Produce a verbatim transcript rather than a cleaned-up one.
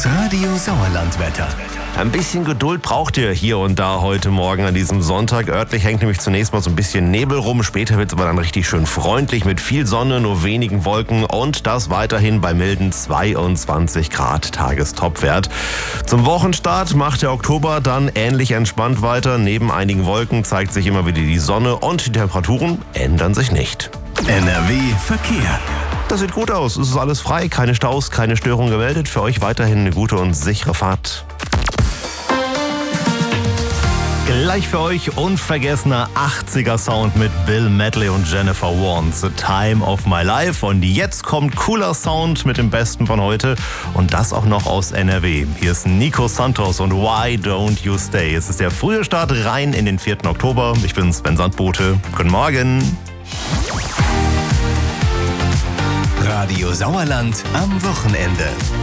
Radio Sauerlandwetter. Ein bisschen Geduld braucht ihr hier und da heute Morgen an diesem Sonntag. Örtlich hängt nämlich zunächst mal so ein bisschen Nebel rum. Später wird es aber dann richtig schön freundlich mit viel Sonne, nur wenigen Wolken und das weiterhin bei milden zweiundzwanzig Grad Tagestopwert. Zum Wochenstart macht der Oktober dann ähnlich entspannt weiter. Neben einigen Wolken zeigt sich immer wieder die Sonne und die Temperaturen ändern sich nicht. N R W Verkehr. Das sieht gut aus. Es ist alles frei, keine Staus, keine Störung gemeldet. Für euch weiterhin eine gute und sichere Fahrt. Gleich für euch unvergessener achtziger Sound mit Bill Medley und Jennifer Warnes, The Time of My Life. Und jetzt kommt cooler Sound mit dem Besten von heute und das auch noch aus N R W. Hier ist Nico Santos und Why Don't You Stay. Es ist der frühe Start rein in den vierten Oktober. Ich bin Sven Sandbote. Guten Morgen. Radio Sauerland am Wochenende.